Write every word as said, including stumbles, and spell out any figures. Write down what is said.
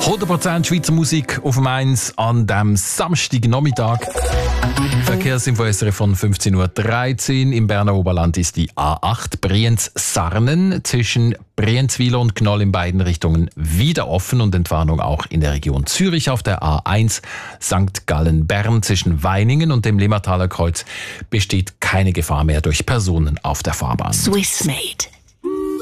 hundert Prozent Schweizer Musik auf dem eins an diesem Samstagnachmittag. Verkehrsinfo von fünfzehn Uhr dreizehn. Im Berner Oberland ist die A acht Brienz-Sarnen zwischen Brienzwil und Gnoll in beiden Richtungen wieder offen und Entwarnung auch in der Region Zürich auf der A eins Sankt Gallen-Bern zwischen Weiningen und dem Limmertaler Kreuz besteht keine Gefahr mehr durch Personen auf der Fahrbahn. Swissmade.